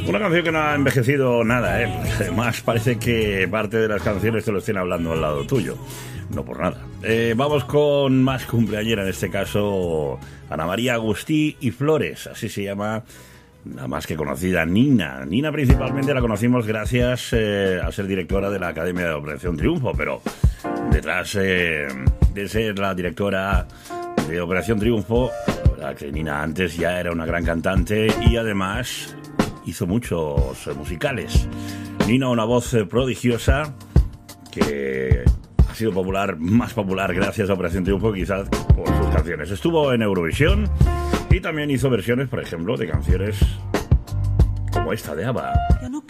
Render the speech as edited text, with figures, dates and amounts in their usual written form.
Una canción que no ha envejecido nada, ¿eh? Además parece que parte de las canciones te lo estén hablando al lado tuyo. No por nada. Vamos con más cumpleañera, en este caso Ana María Agustí y Flores, así se llama la más que conocida Nina. Nina principalmente la conocimos gracias a ser directora de la Academia de Operación Triunfo, pero detrás de ser la directora de Operación Triunfo, la verdad que Nina antes ya era una gran cantante y además hizo muchos musicales. Nina, una voz prodigiosa que ha sido más popular gracias a Operación Triunfo, quizás por sus canciones. Estuvo en Eurovisión y también hizo versiones, por ejemplo, de canciones como esta de ABBA.